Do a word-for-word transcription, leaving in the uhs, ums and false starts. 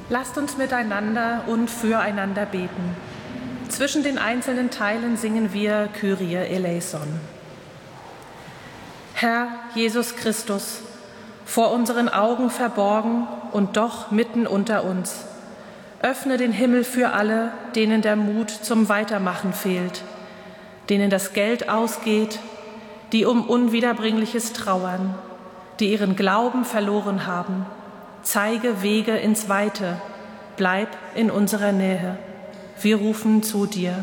Lasst uns miteinander und füreinander beten. Zwischen den einzelnen Teilen singen wir Kyrie eleison. Herr Jesus Christus, vor unseren Augen verborgen und doch mitten unter uns, öffne den Himmel für alle, denen der Mut zum Weitermachen fehlt, denen das Geld ausgeht, die um Unwiederbringliches trauern, die ihren Glauben verloren haben. Zeige Wege ins Weite, bleib in unserer Nähe. Wir rufen zu dir.